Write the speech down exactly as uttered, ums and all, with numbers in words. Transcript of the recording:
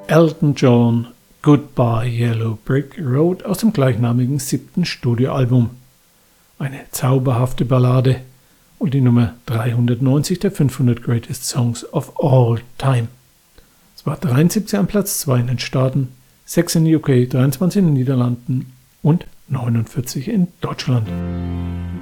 Elton John, Goodbye Yellow Brick Road aus dem gleichnamigen siebten Studioalbum. Eine zauberhafte Ballade und die Nummer dreihundertneunzig der fünfhundert Greatest Songs of All Time. Es war dreiundsiebzig an Platz zwei in den Staaten, sechs in U K, dreiundzwanzig in den Niederlanden und neunundvierzig in Deutschland.